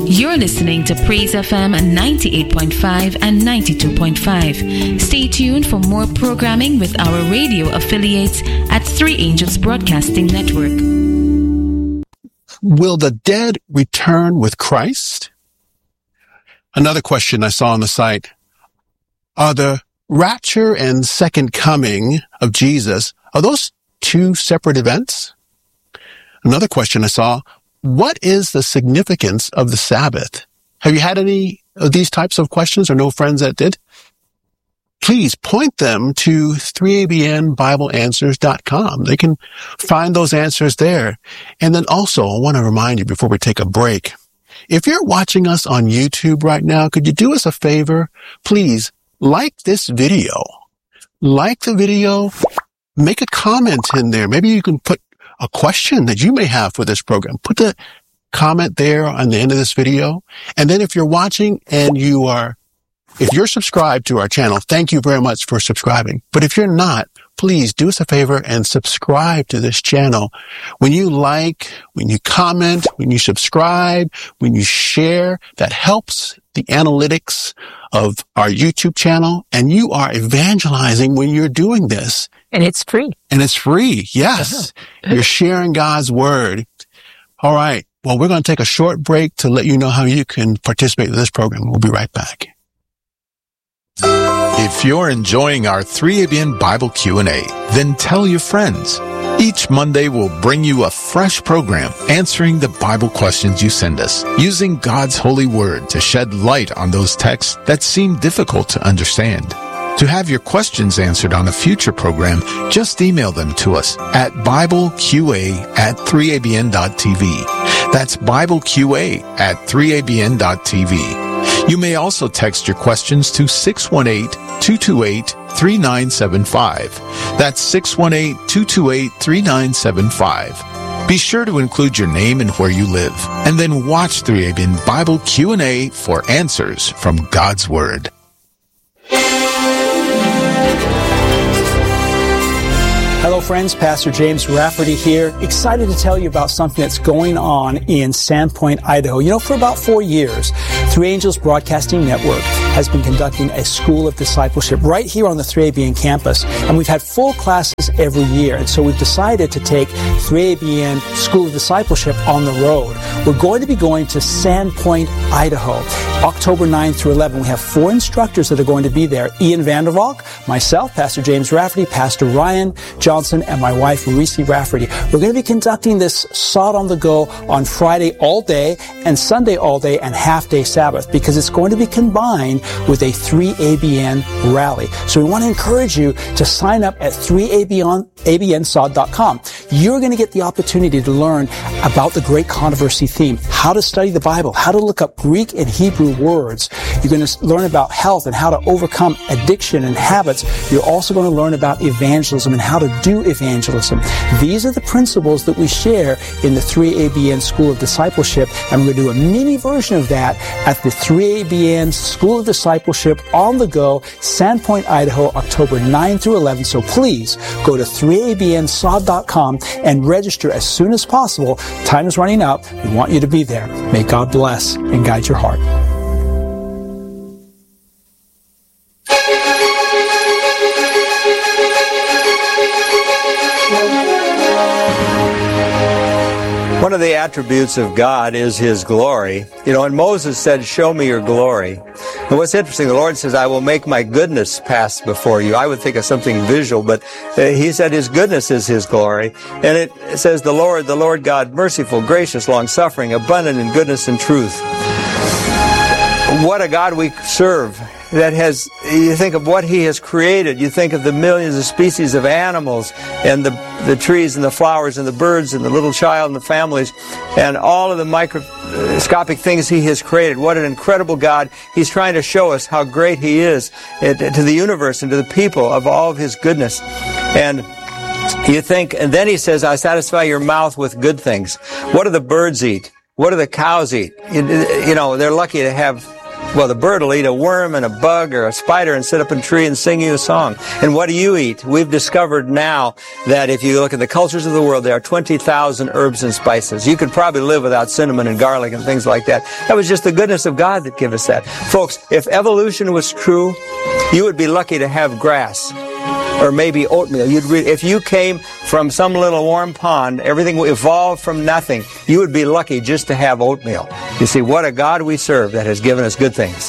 You're listening to Praise FM 98.5 and 92.5. Stay tuned for more programming with our radio affiliates at Three Angels Broadcasting Network. Will the dead return with Christ? Another question I saw on the site. Are the rapture and second coming of Jesus, are those two separate events? Another question I saw. What is the significance of the Sabbath? Have you had any of these types of questions or no friends that did? Please point them to 3abnbibleanswers.com. They can find those answers there. And then also, I want to remind you before we take a break, if you're watching us on YouTube right now, could you do us a favor? Please like this video. Like the video. Make a comment in there. Maybe you can put a question that you may have for this program. Put the comment there on the end of this video. And then if you're watching and if you're subscribed to our channel, thank you very much for subscribing. But if you're not, please do us a favor and subscribe to this channel. When you like, when you comment, when you subscribe, when you share, that helps the analytics of our YouTube channel. And you are evangelizing when you're doing this. And it's free. And it's free. Yes. You're sharing God's word. All right. Well, we're going to take a short break to let you know how you can participate in this program. We'll be right back. If you're enjoying our 3ABN Bible Q&A, then tell your friends. Each Monday, we'll bring you a fresh program answering the Bible questions you send us, using God's holy word to shed light on those texts that seem difficult to understand. To have your questions answered on a future program, just email them to us at BibleQA@3abn.tv. That's BibleQA@3abn.tv. You may also text your questions to 618-228-3975. That's 618-228-3975. Be sure to include your name and where you live, and then watch 3ABN Bible Q&A for answers from God's Word. Hello friends, Pastor James Rafferty here, excited to tell you about something that's going on in Sandpoint, Idaho. You know, for about 4 years, Three Angels Broadcasting Network has been conducting a School of Discipleship right here on the 3ABN campus, and we've had full classes every year, and so we've decided to take 3ABN School of Discipleship on the road. We're going to be going to Sandpoint, Idaho, October 9th through 11th. We have 4 instructors that are going to be there. Ian Vandervalk, myself, Pastor James Rafferty, Pastor Ryan Johnson, and my wife, Reese Rafferty. We're going to be conducting this Sod on the Go on Friday all day and Sunday all day and half-day Sabbath, because it's going to be combined with a 3ABN rally. So we want to encourage you to sign up at 3abnsod.com. You're going to get the opportunity to learn about the Great Controversy theme, how to study the Bible, how to look up Greek and Hebrew words. You're going to learn about health and how to overcome addiction and habits. You're also going to learn about evangelism and how to do evangelism. These are the principles that we share in the 3ABN School of Discipleship, and we're going to do a mini version of that at the 3ABN School of Discipleship on the Go, Sandpoint, Idaho, October 9 through 11. So please go to 3abnsod.com and register as soon as possible. Time is running out. We want you to be there. May God bless and guide your heart. One of the attributes of God is His glory. You know, and Moses said, "Show me your glory." And what's interesting, the Lord says, "I will make my goodness pass before you." I would think of something visual, but He said His goodness is His glory. And it says, the Lord God, merciful, gracious, long-suffering, abundant in goodness and truth. What a God we serve. That has, you think of what He has created, you think of the millions of species of animals and the trees and the flowers and the birds and the little child and the families and all of the microscopic things He has created. What an incredible God. He's trying to show us how great He is to the universe and to the people of all of His goodness. And you think, and then He says, "I satisfy your mouth with good things." What do the birds eat? What do the cows eat? You know, they're lucky to have Well, the bird will eat a worm and a bug or a spider and sit up in a tree and sing you a song. And what do you eat? We've discovered now that if you look at the cultures of the world, there are 20,000 herbs and spices. You could probably live without cinnamon and garlic and things like that. That was just the goodness of God that gave us that. Folks, if evolution was true, you would be lucky to have grass. Or maybe oatmeal. If you came from some little warm pond, everything evolved from nothing, you would be lucky just to have oatmeal. You see, what a God we serve that has given us good things.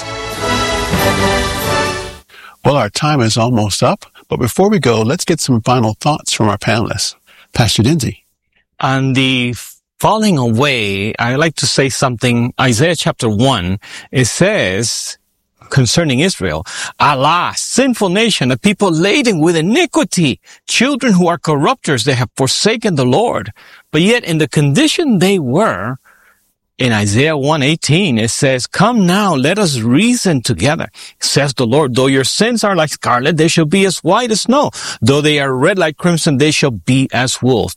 Well, our time is almost up, but before we go, let's get some final thoughts from our panelists. Pastor Dinsey. On the falling away, I like to say something. Isaiah chapter 1, it says concerning Israel, alas, sinful nation, a people laden with iniquity, children who are corrupters, they have forsaken the Lord. But yet in the condition they were, in Isaiah 1:18, it says, come now, let us reason together, says the Lord. Though your sins are like scarlet, they shall be as white as snow. Though they are red like crimson, they shall be as wool.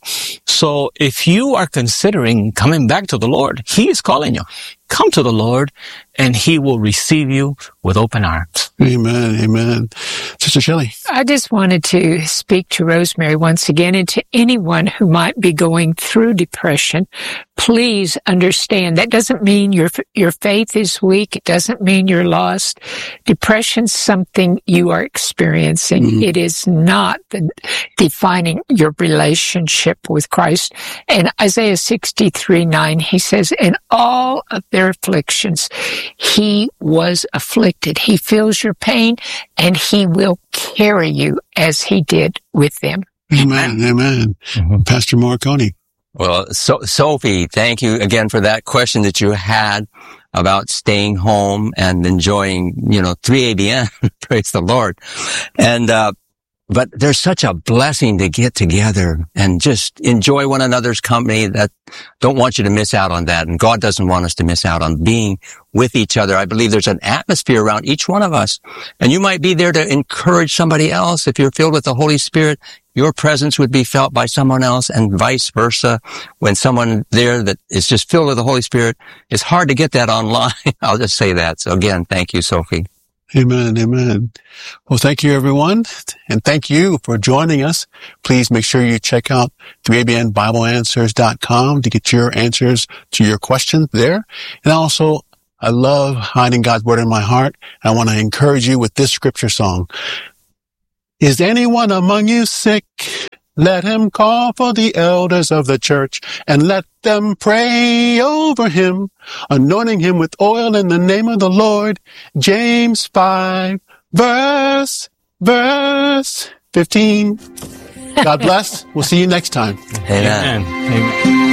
So if you are considering coming back to the Lord, He is calling you. Come to the Lord, and He will receive you with open arms. Amen. Amen. Sister Shelley. I just wanted to speak to Rosemary once again, and to anyone who might be going through depression. Please understand that doesn't mean your faith is weak. It doesn't mean you're lost. Depression's something you are experiencing. Mm-hmm. It is not defining your relationship with Christ. And Isaiah 63:9, he says, in all of their afflictions, He was afflicted. He feels your pain, and He will carry you as He did with them. Amen. Amen. Mm-hmm. Pastor Morricone. Well, Sophie, thank you again for that question that you had about staying home and enjoying, 3ABN. Praise the Lord. And, but there's such a blessing to get together and just enjoy one another's company. That don't want you to miss out on that. And God doesn't want us to miss out on being with each other. I believe there's an atmosphere around each one of us. And you might be there to encourage somebody else. If you're filled with the Holy Spirit, your presence would be felt by someone else, and vice versa. When someone there that is just filled with the Holy Spirit, it's hard to get that online. I'll just say that. So again, thank you, Sophie. Amen. Amen. Well, thank you, everyone. And thank you for joining us. Please make sure you check out 3ABNBibleAnswers.com to get your answers to your questions there. And also, I love hiding God's Word in my heart. I want to encourage you with this scripture song. Is anyone among you sick? Let him call for the elders of the church and let them pray over him, anointing him with oil in the name of the Lord. James 5, verse 15. God bless. We'll see you next time. Amen. Amen.